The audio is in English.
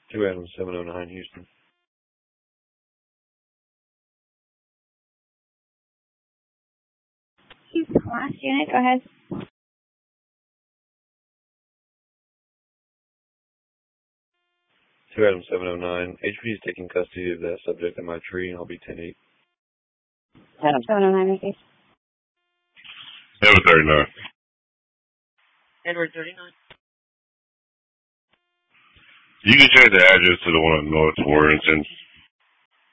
2 Adam 709 Houston. Houston, last unit, go ahead. Two Adam 709. HP is taking custody of that subject in my tree, and I'll be 10-8. Adam 709, okay. Edward 39. Edward 39. You can change the address to the one on North Warrington.